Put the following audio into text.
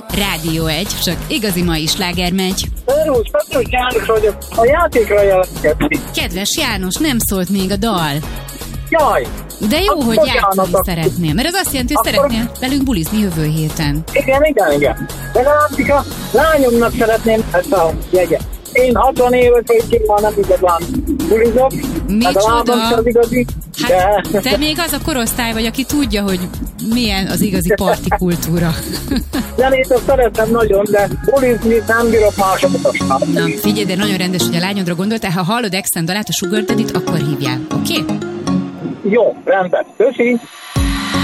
Rádió 1, csak igazi mai sláger megy. Szervusz, Petrus János vagyok. A játékra jelentkezni. Kedves János, nem szólt még a dal. Jaj! De jó, hogy játszani akkor szeretnél, mert az azt jelenti, hogy szeretnél velünk bulizni jövő héten. Igen. De látszik, a lányomnak szeretném ezt a jegyet. Én 60 éves vagyok, már nem igazán bulizok. Micsoda? A lábam sem az igazi. Hát, De... te még az a korosztály vagy, aki tudja, hogy milyen az igazi parti kultúra. Zenét azt szeretem nagyon, de bulizni nem bírok másodotosnak. Na, figyelj, de nagyon rendes, hogy a lányodra gondoltál, ha hallod Extend dalát, a Sugar Daddy-t, akkor hívjál, oké? Jó, rendben. Köszi.